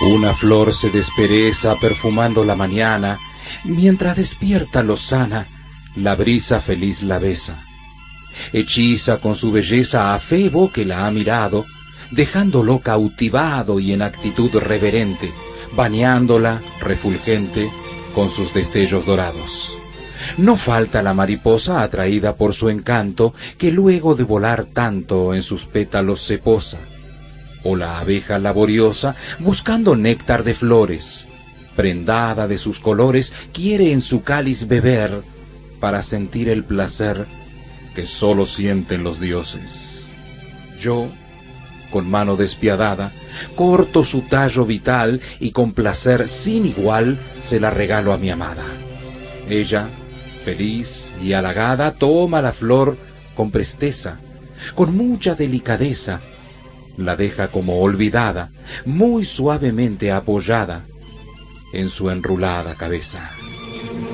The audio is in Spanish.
Una flor se despereza perfumando la mañana, mientras despierta lozana, la brisa feliz la besa. Hechiza con su belleza a Febo que la ha mirado, dejándolo cautivado y en actitud reverente, bañándola, refulgente, con sus destellos dorados. No falta la mariposa atraída por su encanto, que luego de volar tanto en sus pétalos se posa, o la abeja laboriosa buscando néctar de flores, prendada de sus colores, quiere en su cáliz beber para sentir el placer que sólo sienten los dioses. Yo, con mano despiadada, corto su tallo vital y con placer sin igual se la regalo a mi amada. Ella, feliz y halagada, toma la flor con presteza, con mucha delicadeza, la deja como olvidada, muy suavemente apoyada en su enrulada cabeza.